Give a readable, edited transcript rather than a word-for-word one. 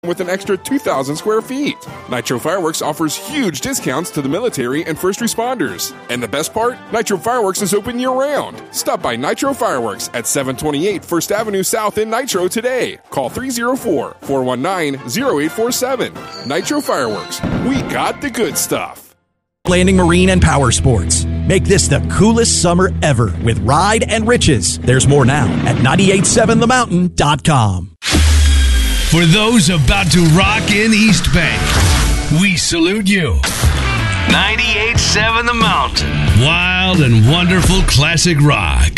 with an extra 2,000 square feet. Nitro Fireworks offers huge discounts to the military and first responders. And the best part? Nitro Fireworks is open year-round. Stop by Nitro Fireworks at 728 First Avenue South in Nitro today. Call 304-419-0847. Nitro Fireworks. We got the good stuff. Landing Marine and Power Sports. Make this the coolest summer ever with Ride and Riches. There's more now at 987themountain.com. For those about to rock in East Bay, we salute you. 98.7 The Mountain. Wild and wonderful classic rock.